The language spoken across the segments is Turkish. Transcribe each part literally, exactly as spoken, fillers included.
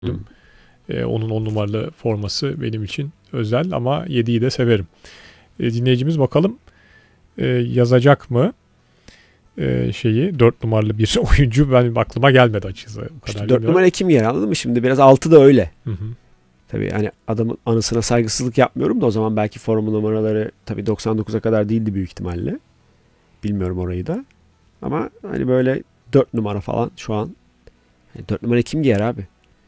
Hı. E, onun on numaralı forması benim için özel ama yediyi de severim. E, dinleyicimiz bakalım e, yazacak mı e, şeyi dört numaralı bir oyuncu, ben aklıma gelmedi açıkçası. İşte dört numara kim yer, anladın mı? Şimdi biraz altı da öyle. Hı hı. Tabii hani adamın anısına saygısızlık yapmıyorum da o zaman belki forma numaraları tabii doksan dokuza kadar değildi büyük ihtimalle. Bilmiyorum orayı da. Ama hani böyle dört numara falan şu an. Yani dört numara kim giyer abi?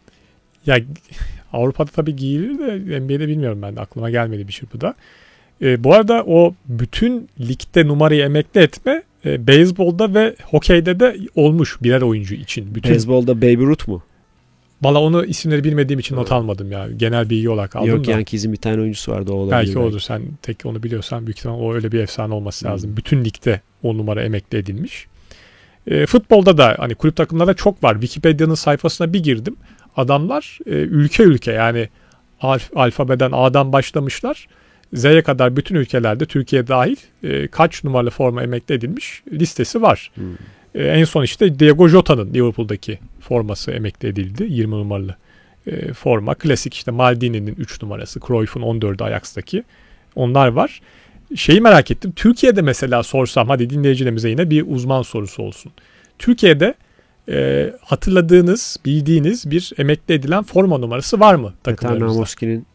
Ya Avrupa'da tabii giyilir de N B A'de bilmiyorum, ben de aklıma gelmedi bir çırpıda. E, bu arada o bütün ligde numarayı emekli etme e, beyzbolda ve hokeyde de olmuş birer oyuncu için. Bütün... Beyzbolda Babe Ruth mu? Valla onu isimleri bilmediğim için not almadım ya. Genel bilgi olarak aldım. Yok, da. Yankees'in bir tane oyuncusu vardı, o olabilir. Belki odur, sen tek onu biliyorsan büyük ihtimal o öyle bir efsane olması lazım. Hmm. Bütün ligde on numara emekli edilmiş. E, futbolda da hani kulüp takımlarda çok var. Wikipedia'nın sayfasına bir girdim. Adamlar e, ülke ülke yani alf, alfabeden A'dan başlamışlar. Z'ye kadar bütün ülkelerde, Türkiye dahil e, kaç numaralı forma emekli edilmiş listesi var. Hmm. E, en son işte Diego Jota'nın Liverpool'daki forması emekli edildi. yirmi numaralı e, forma. Klasik işte Maldini'nin üç numarası, Cruyff'un on dördü Ajax'taki. Onlar var. Şeyi merak ettim. Türkiye'de mesela sorsam, hadi dinleyicilerimize yine bir uzman sorusu olsun. Türkiye'de e, hatırladığınız, bildiğiniz bir emekli edilen forma numarası var mı takımlarımızda? Namoski'nin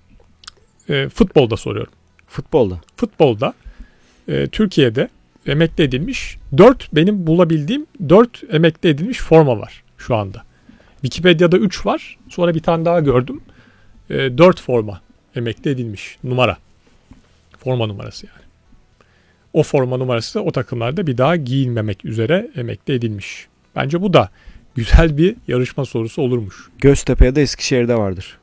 e, futbolda soruyorum. Futbolda. Futbolda e, Türkiye'de emekli edilmiş dört, benim bulabildiğim dört emekli edilmiş forma var şu anda. Wikipedia'da üç var. Sonra bir tane daha gördüm. E, dört forma emekli edilmiş numara. Forma numarası yani. O forma numarası o takımlarda bir daha giyilmemek üzere emekli edilmiş. Bence bu da güzel bir yarışma sorusu olurmuş. Göztepe'ye de Eskişehir'de vardır.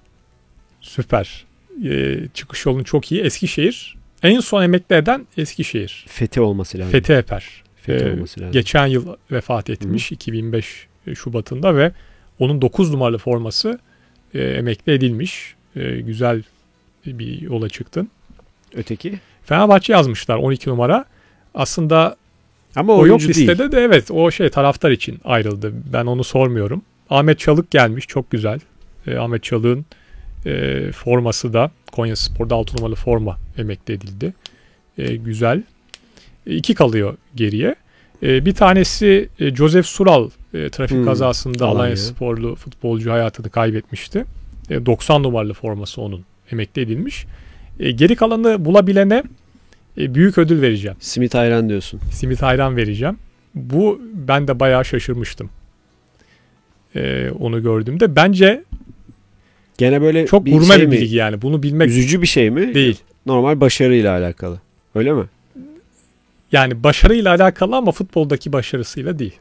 Süper. Ee, çıkış yolun çok iyi. Eskişehir. En son emekli eden Eskişehir. Fethi olması lazım. Fethi Eper. Fethi ee, olması lazım. Geçen yıl vefat etmiş. Hı. iki bin beş Şubat'ında ve onun dokuz numaralı forması e, emekli edilmiş. E, güzel bir yola çıktın. Öteki? Fenerbahçe yazmışlar on iki numara. Aslında ama o yok listede değil. de, evet, o şey taraftar için ayrıldı. Ben onu sormuyorum. Ahmet Çalık gelmiş, çok güzel. E, Ahmet Çalık'ın e, forması da Konyaspor'da altı numaralı forma emekli edildi. E, güzel. E, iki kalıyor geriye. E, bir tanesi e, Josef Sural e, trafik hmm. kazasında Alanya sporlu futbolcu hayatını kaybetmişti. E, doksan numaralı forması onun emekli edilmiş. E, geri kalanı bulabilene e, büyük ödül vereceğim. Simit ayran diyorsun. Simit ayran vereceğim. Bu, ben de bayağı şaşırmıştım. E, onu gördüğümde. Bence gene böyle çok gurme şey bir bilgi yani. Bunu bilmek üzücü bir şey mi? Değil. Normal başarıyla alakalı. Öyle mi? Yani başarıyla alakalı ama futboldaki başarısıyla değil.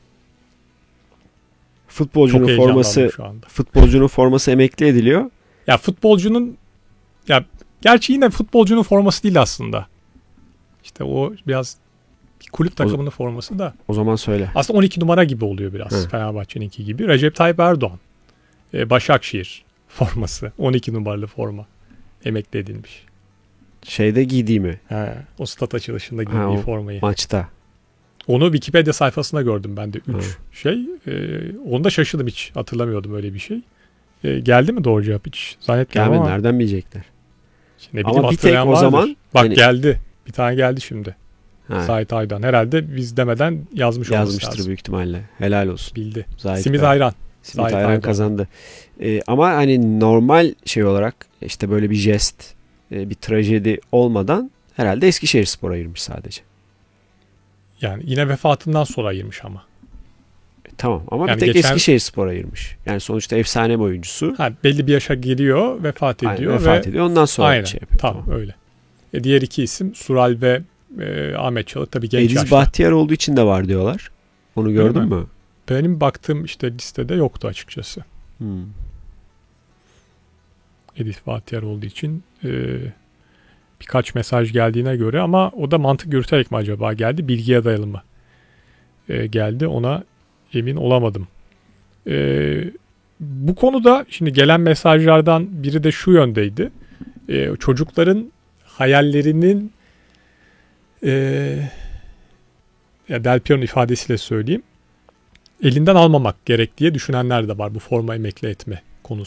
Futbolcunun forması futbolcunun forması emekli ediliyor. Ya futbolcunun, ya gerçi yine futbolcunun forması değil aslında. İşte o biraz kulüp takımının o, forması da. O zaman söyle. Aslında on iki numara gibi oluyor biraz. Hı. Fenerbahçe'ninki gibi. Recep Tayyip Erdoğan. Ee, Başakşehir forması. on iki numaralı forma. Emekli edilmiş. Şeyde giydiği mi? He, o stat açılışında giydiği ha, formayı. Maçta. Onu Wikipedia sayfasında gördüm ben de. üç şey. E, onu da şaşırdım, hiç hatırlamıyordum öyle bir şey. E, geldi mi doğru cevap hiç? Zannetmiyorum ama. Nereden bilecekler? Ne bileyim, ama bir tek o zaman. Bak hani... geldi. Bir tane geldi şimdi. Zahit Aydan. Herhalde biz demeden yazmış olması lazım. Yazmıştır büyük ihtimalle. Helal olsun. Bildi. Zahit Simit Ayran. Simit Ayran, Ayran kazandı. Ee, ama hani normal şey olarak işte böyle bir jest, bir trajedi olmadan herhalde Eskişehirspor'a ayırmış sadece. Yani yine vefatından sonra ayırmış ama. E, tamam ama yani bir tek geçen... Eskişehirspor'a ayırmış. Yani sonuçta efsane bir oyuncusu. Ha, belli bir yaşa geliyor, vefat ediyor. Aynen, vefat ve... ediyor. Ondan sonra Aynen, şey yapıyor. Tamam, tamam. öyle. E, diğer iki isim Sural ve e, Ahmet Çalık tabii genç Ediz yaşta. Bahtiyar olduğu için de var diyorlar. Onu gördün mü? Benim baktığım işte listede yoktu açıkçası. Hmm. Ediz Bahtiyar olduğu için e, birkaç mesaj geldiğine göre, ama o da mantık yürüterek mi acaba geldi? Bilgiye dayalı mı e, geldi? Ona emin olamadım. E, bu konuda şimdi gelen mesajlardan biri de şu yöndeydi. E, çocukların hayallerinin e, ya Del Piero'nun ifadesiyle söyleyeyim, elinden almamak gerek diye düşünenler de var bu forma emekli etme